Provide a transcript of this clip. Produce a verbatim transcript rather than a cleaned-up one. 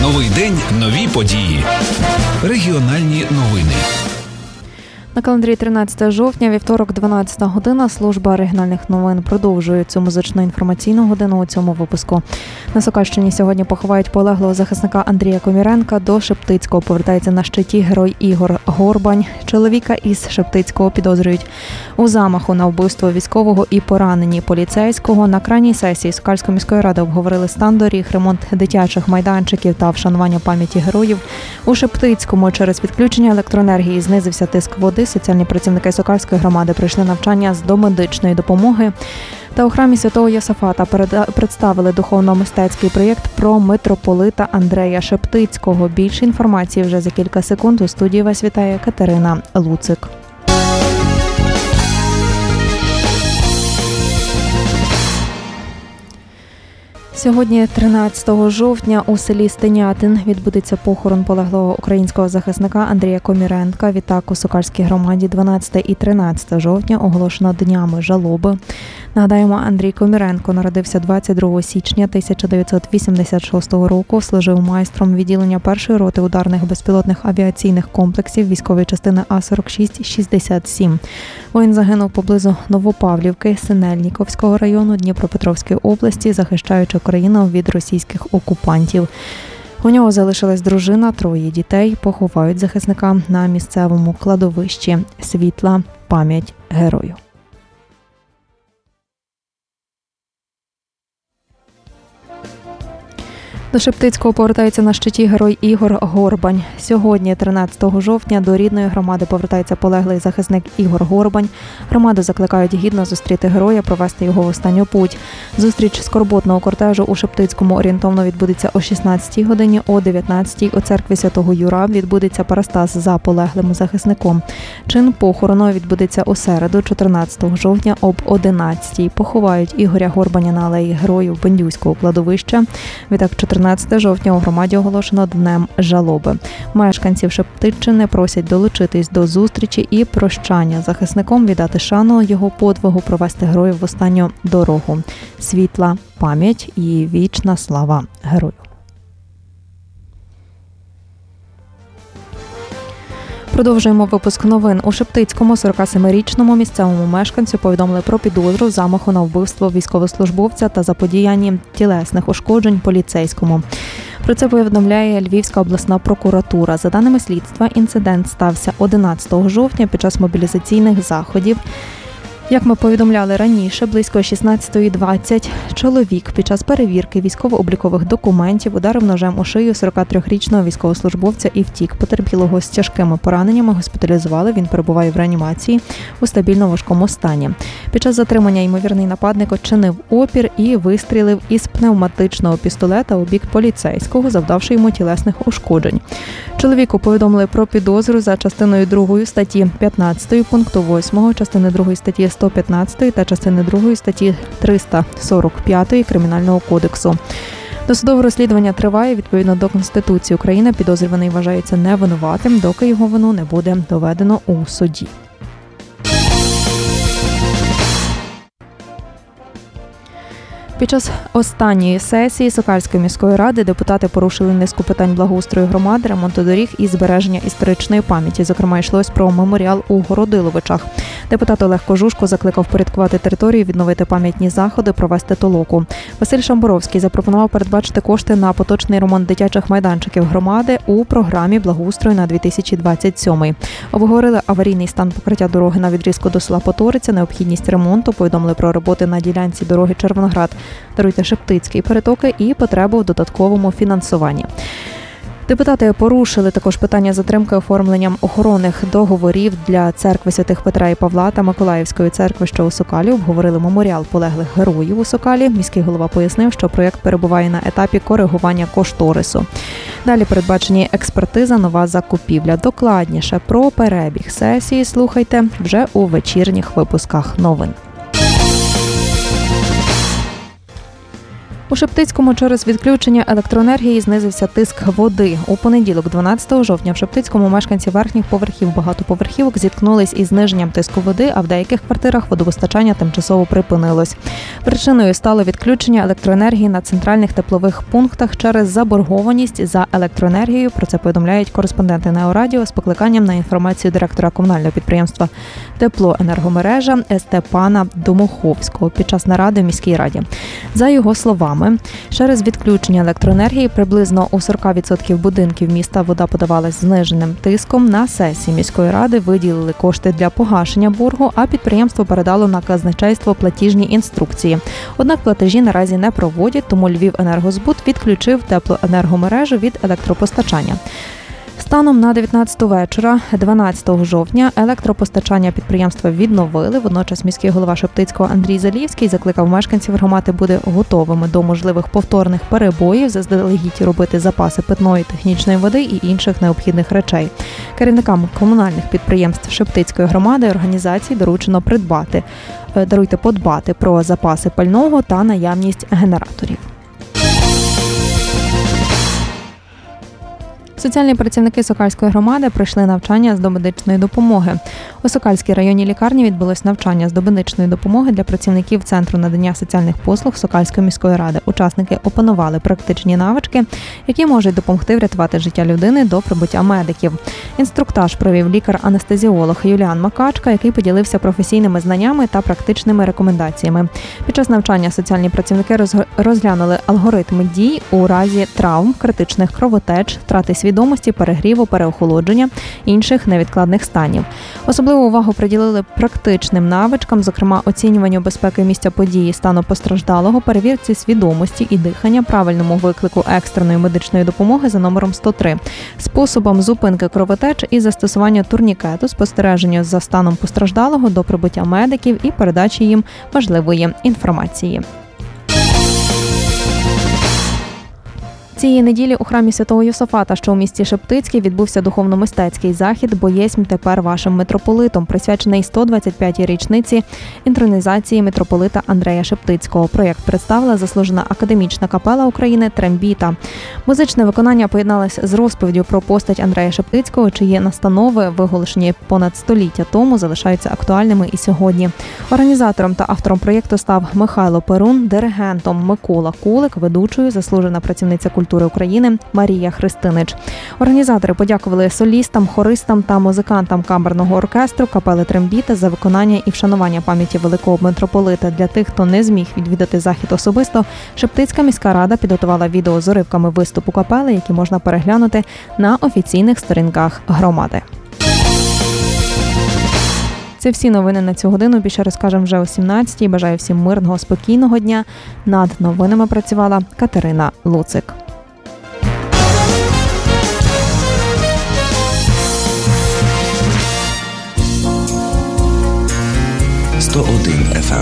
Новий день, нові події. Регіональні новини. На календарі тринадцяте жовтня, вівторок, дванадцята година, служба регіональних новин продовжує цю музично-інформаційну годину у цьому випуску. На Сокальщині сьогодні поховають полеглого захисника Андрія Коміренка. До Шептицького повертається на щиті герой Ігор Горбань. Чоловіка із Шептицького підозрюють у замаху на вбивство військового і пораненні поліцейського. На крайній сесії Сокальської міської ради обговорили стан доріг, ремонт дитячих майданчиків та вшанування пам'яті героїв. У Шептицькому через відключення електроенергії знизився тиск води. Соціальні працівники Сокальської громади пройшли навчання з домедичної допомоги. Та у храмі Святого Йосафата представили духовно-мистецький проєкт про митрополита Андрея Шептицького. Більше інформації вже за кілька секунд. У студії вас вітає Катерина Луцик. Сьогодні, тринадцятого жовтня, у селі Стенятин відбудеться похорон полеглого українського захисника Андрія Коміренка. Відтак у Сокальській громаді дванадцяте і тринадцяте жовтня оголошено днями жалоби. Нагадаємо, Андрій Коміренко народився двадцять другого січня тисяча дев'ятсот вісімдесят шостого року, служив майстром відділення першої роти ударних безпілотних авіаційних комплексів військової частини А сорок шість шістдесят сім. Воїн загинув поблизу Новопавлівки, Синельніковського району Дніпропетровської області, захищаючи Україну від російських окупантів. У нього залишилась дружина, троє дітей. Поховають захисника на місцевому кладовищі. Світла пам'ять герою. До Шептицького повертається на щиті герой Ігор Горбань. Сьогодні, тринадцятого жовтня, до рідної громади повертається полеглий захисник Ігор Горбань. Громаду закликають гідно зустріти героя, провести його в останню путь. Зустріч скорботного кортежу у Шептицькому орієнтовно відбудеться о шістнадцятій годині, о дев'ятнадцятій у церкві Святого Юра відбудеться парастас за полеглим захисником. Чин похорону відбудеться у середу, чотирнадцятого жовтня об одинадцятій. Поховають Ігоря Горбаня на алеї Героїв Бендюського кладовища. Відтак, чотирнадцятого жовтня у громаді оголошено днем жалоби. Мешканців Шептиччини просять долучитись до зустрічі і прощання з захисником, віддати шану його подвигу, провести героїв в останню дорогу. Світла пам'ять і вічна слава герою. Продовжуємо випуск новин. У Шептицькому сорокасемирічному місцевому мешканцю повідомили про підозру замаху на вбивство військовослужбовця та заподіяння тілесних ушкоджень поліцейському. Про це повідомляє Львівська обласна прокуратура. За даними слідства, інцидент стався одинадцятого жовтня під час мобілізаційних заходів. Як ми повідомляли раніше, близько шістнадцятої двадцять чоловік під час перевірки військово-облікових документів ударив ножем у шию сорокатрирічного військовослужбовця і втік. Потерпілого з тяжкими пораненнями госпіталізували, він перебуває в реанімації у стабільно важкому стані. Під час затримання ймовірний нападник чинив опір і вистрілив із пневматичного пістолета у бік поліцейського, завдавши йому тілесних ушкоджень. Чоловіку повідомили про підозру за частиною другої статті п'ятнадцятої пункту восьмого, частини другої статті сто п'ятнадцятої та частини другої статті триста сорок п'ятої Кримінального кодексу. Досудове розслідування триває. Відповідно до Конституції України, підозрюваний вважається невинуватим, доки його вину не буде доведено у суді. Під час останньої сесії Сокальської міської ради депутати порушили низку питань благоустрою громади, ремонту доріг і збереження історичної пам'яті. Зокрема, йшлось про меморіал у Городиловичах. Депутат Олег Кожушко закликав впорядкувати територію, відновити пам'ятні заходи, провести толоку. Василь Шамборовський запропонував передбачити кошти на поточний ремонт дитячих майданчиків громади у програмі благоустрою на дві тисячі двадцять сьомий. Обговорили аварійний стан покриття дороги на відрізку до села Поториця, необхідність ремонту, повідомили про роботи на ділянці дороги Червоноград, даруйте Шептицький перетоки і потребу в додатковому фінансуванні. Депутати порушили також питання затримки оформленням охоронних договорів для церкви святих Петра і Павла та Миколаївської церкви, що у Сокалі. Обговорили меморіал полеглих героїв у Сокалі. Міський голова пояснив, що проєкт перебуває на етапі коригування кошторису. Далі передбачені експертиза, нова закупівля. Докладніше про перебіг сесії слухайте вже у вечірніх випусках новин. У Шептицькому через відключення електроенергії знизився тиск води. У понеділок, дванадцятого жовтня, в Шептицькому мешканці верхніх поверхів багатоповерхівок зіткнулись із зниженням тиску води, а в деяких квартирах водопостачання тимчасово припинилось. Причиною стало відключення електроенергії на центральних теплових пунктах через заборгованість за електроенергію. Про це повідомляють кореспонденти НЕО Радіо з покликанням на інформацію директора комунального підприємства «Теплоенергомережа» Степана Домоховського під час наради в міській раді. За його словами, через відключення електроенергії приблизно у сорок відсотків будинків міста вода подавалась зниженим тиском. На сесії міської ради виділили кошти для погашення боргу, а підприємство передало на казначейство платіжні інструкції. Однак платежі наразі не проводять, тому Львівенергозбут відключив теплоенергомережу від електропостачання. Станом на дев'ятнадцяту вечора, дванадцятого жовтня, електропостачання підприємства відновили. Водночас міський голова Шептицького Андрій Залівський закликав мешканців громади бути готовими до можливих повторних перебоїв, заздалегідь робити запаси питної технічної води і інших необхідних речей. Керівникам комунальних підприємств Шептицької громади і організацій доручено придбати, даруйте, подбати про запаси пального та наявність генераторів. Соціальні працівники Сокальської громади пройшли навчання з домедичної допомоги. У Сокальській районній лікарні відбулось навчання з домедичної допомоги для працівників Центру надання соціальних послуг Сокальської міської ради. Учасники опанували практичні навички, які можуть допомогти врятувати життя людини до прибуття медиків. Інструктаж провів лікар-анестезіолог Юліан Макачка, який поділився професійними знаннями та практичними рекомендаціями. Під час навчання соціальні працівники розглянули алгоритми дій у разі травм, критичних кровотеч, втрати свідомості, перегріву, переохолодження, інших невідкладних станів. Особливу увагу приділили практичним навичкам, зокрема оцінюванню безпеки місця події, стану постраждалого, перевірці свідомості і дихання, правильному виклику екстреної медичної допомоги за номером сто три, способам зупинки кровотеч і застосування турнікету, спостереженню за станом постраждалого до прибуття медиків і передачі їм важливої інформації. Цієї неділі у храмі Святого Йосафата, що у місті Шептицький, відбувся духовно-мистецький захід «Бо єсмь тепер вашим митрополитом», присвячений сто двадцять п'ятій річниці інтронізації митрополита Андрея Шептицького. Проєкт представила заслужена академічна капела України «Трембіта». Музичне виконання поєдналось з розповіддю про постать Андрея Шептицького, чиї настанови, виголошені понад століття тому, залишаються актуальними і сьогодні. Організатором та автором проєкту став Михайло Перун, диригентом Микола Кулик, ведучою заслужена працівниця культури України Марія Христинич. Організатори подякували солістам, хористам та музикантам камерного оркестру капели «Трембіта» за виконання і вшанування пам'яті великого митрополита. Для тих, хто не зміг відвідати захід особисто, Шептицька міська рада підготувала відео з уривками виступу капели, які можна переглянути на офіційних сторінках громади. Це всі новини на цю годину. Більше розкажемо вже о сімнадцятій. Бажаю всім мирного, спокійного дня. Над новинами працювала Катерина Луцик. сто один еф ем.